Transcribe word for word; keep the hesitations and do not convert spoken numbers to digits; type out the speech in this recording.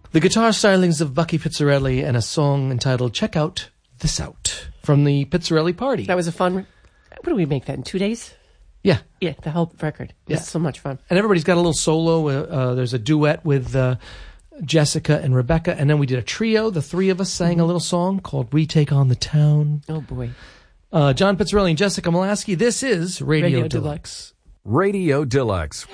The guitar stylings of Bucky Pizzarelli and a song entitled Check Out This Out from the Pizzarelli Party. That was a fun... What do we make that in two days? Yeah. Yeah, the whole record. It was Yeah. so much fun. And everybody's got a little solo. Uh, uh, there's a duet with uh, Jessica and Rebecca. And then we did a trio. The three of us sang mm-hmm. a little song called We Take on the Town. Oh, boy. Uh, John Pizzarelli and Jessica Molaski. This is Radio, Radio Deluxe. Deluxe. Radio Deluxe.